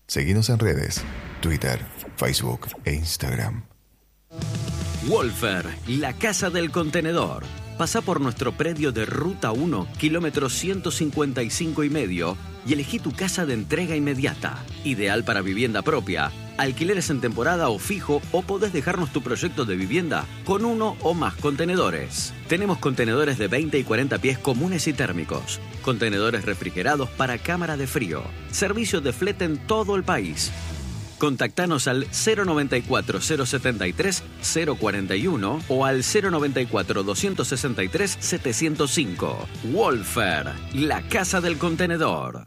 Seguinos en redes, Twitter, Facebook e Instagram. Wolfer, la casa del contenedor. Pasá por nuestro predio de Ruta 1, kilómetro 155,5 y elegí tu casa de entrega inmediata. Ideal para vivienda propia, alquileres en temporada o fijo, o podés dejarnos tu proyecto de vivienda con uno o más contenedores. Tenemos contenedores de 20 y 40 pies comunes y térmicos, contenedores refrigerados para cámara de frío, servicio de flete en todo el país. Contactanos al 094-073-041 o al 094-263-705. Wolfer, la casa del contenedor.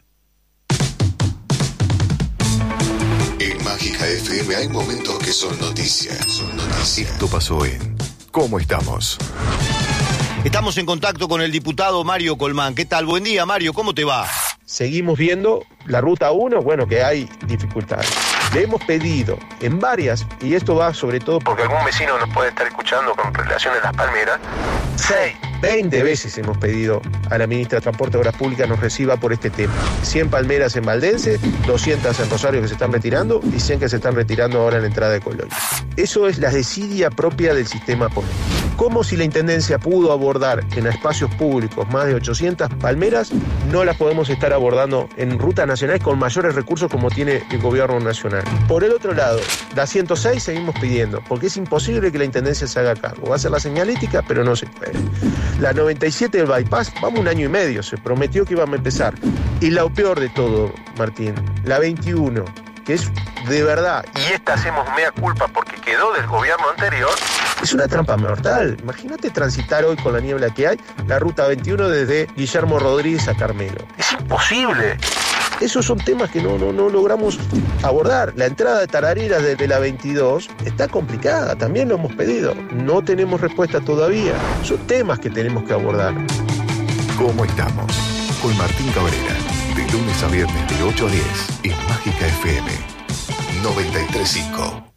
En Mágica FM hay momentos que son noticias. Esto pasó en ¿Cómo estamos? Estamos en contacto con el diputado Mario Colmán. ¿Qué tal? Buen día, Mario. ¿Cómo te va? Seguimos viendo la ruta 1, bueno, que hay dificultades. Le hemos pedido en varias, y esto va sobre todo porque algún vecino nos puede estar escuchando con relación a Las Palmeras, 20 veces hemos pedido a la ministra de Transporte y Obras Públicas nos reciba por este tema. 100 palmeras en Valdense, 200 en Rosario que se están retirando y 100 que se están retirando ahora en la entrada de Colonia. Eso es la desidia propia del sistema político. Como si la Intendencia pudo abordar en espacios públicos más de 800 palmeras, no las podemos estar abordando en rutas nacionales con mayores recursos como tiene el gobierno nacional. Por el otro lado, la 106 seguimos pidiendo, porque es imposible que la Intendencia se haga cargo. Va a ser la señalítica, pero no se puede. La 97 del bypass, vamos 1 año y medio, se prometió que íbamos a empezar. Y lo peor de todo, Martín, la 21, que es de verdad, y esta hacemos mea culpa porque quedó del gobierno anterior, es una trampa mortal. Imagínate transitar hoy con la niebla que hay, la ruta 21 desde Guillermo Rodríguez a Carmelo. Es imposible. Esos son temas que no logramos abordar. La entrada de Tarareras desde la 22 está complicada, también lo hemos pedido. No tenemos respuesta todavía. Son temas que tenemos que abordar. ¿Cómo estamos? Con Martín Cabrera, de lunes a viernes de 8 a 10 en Mágica FM 93.5.